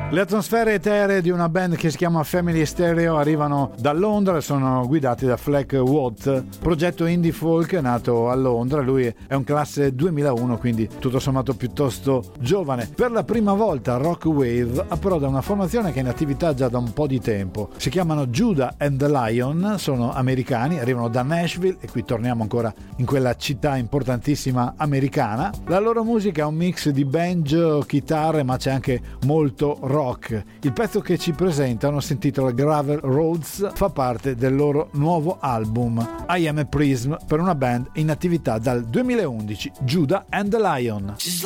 Le atmosfere eteree di una band che si chiama Family Stereo arrivano da Londra e sono guidati da Fleck Watt, progetto indie folk nato a Londra. Lui è un classe 2001, quindi tutto sommato piuttosto giovane. Per la prima volta Rock Wave approda una formazione che è in attività già da un po' di tempo. Si chiamano Judah and the Lion, sono americani, arrivano da Nashville e qui torniamo ancora in quella città importantissima americana. La loro musica è un mix di banjo, chitarre, ma c'è anche molto rock. Il pezzo che ci presentano si intitola Gravel Roads, fa parte del loro nuovo album I Am a Prism, per una band in attività dal 2011, Judah and the Lion.